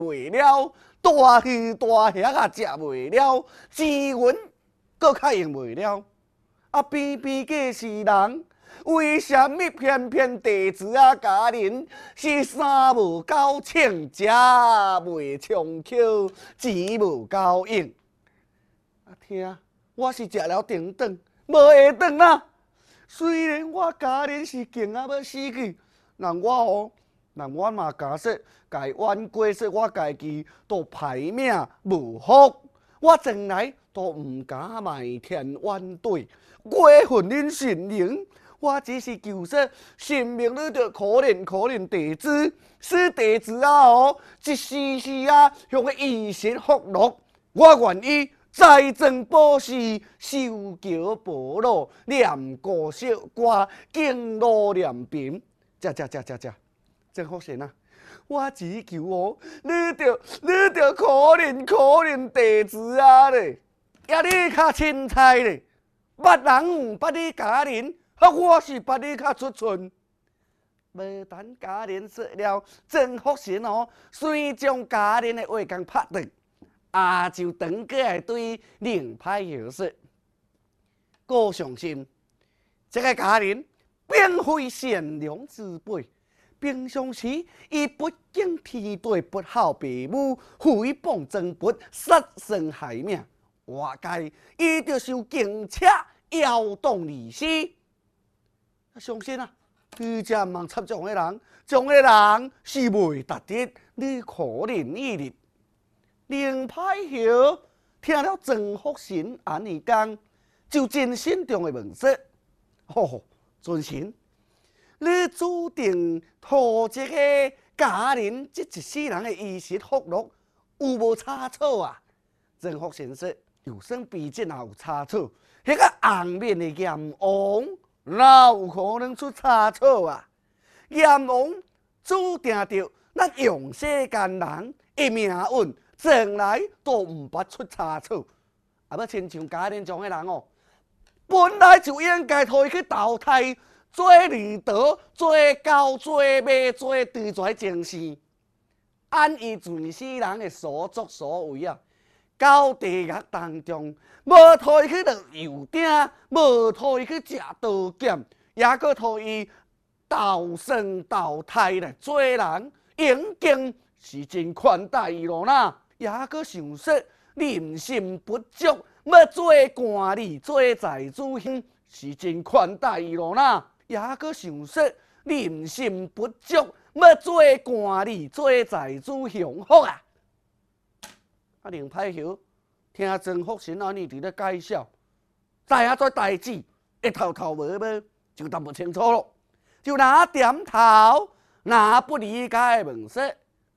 袂了，大鱼大虾啊食袂了，钱银搁较用袂了。啊，边边个是人，为什么偏偏弟子啊家人是衫无够穿，食袂充口，钱无够用？啊，听，我是食了顶顿，无下顿啦。虽然我家人是穷啊要死去，人我嘛假设，家冤过说我家己都排名无福，我从来都唔敢卖天冤对，过分恁神灵。我只是求说，神明你着可怜弟子，使弟子啊一时时啊，向个衣食福禄，我愿意。财政保持，修桥补路，念歌惜歌，敬老念贫。这，曾福神啊！我只求你着可怜弟子啊咧！也你较凊彩咧，捌人捌你家人，我是捌你较出寸。无等家人说了，曾福神遂将家人的话讲拍断。就转过来对另派友说：“我相信这个家人并非善良之辈，平常时伊不敬天地，不孝父母，诽谤真佛，杀生害命，活该伊就受警车摇动而死。相信啊，你这唔插这样的人，这样的人是袂值得你可怜伊哩。”另派后听了曾福神安尼讲，就真心中的问说：“尊神，你注定托这个家人这一世人的衣食福禄有无差错啊？”曾福神说：“就算比这也有差错，迄个红面的阎王哪有可能出差错啊？阎王注定着咱用世间人的命运。”从来都唔捌出差错，要亲像家人这样的人本来就应该互伊去投胎，做驴道、做狗、做马、做猪仔情事，按伊全世人的所作所为啊，到地狱当中，无互伊去落油鼎，无互伊去食刀剑，也搁互伊投生投胎来做人，应经是真宽大伊咯呐。也搁想说人心不足，要做官吏、做财主兄，是真宽大伊咯呐。也搁想说人心不足，要做官吏、做财主享福啊！另派后听曾福神安尼伫咧介绍，知影这代志一头无就答不清楚咯，就拿点头，拿不理解问说：“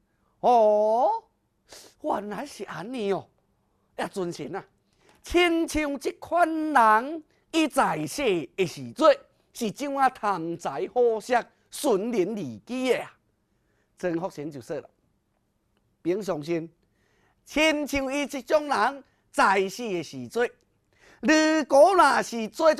原来是安尼哦！呀，尊神啊，亲像这款人，伊在世的时阵是怎啊贪财好色、顺人利己的啊？”曾福神就说了：“平常心，亲像伊这种人在世的时阵，如果若是做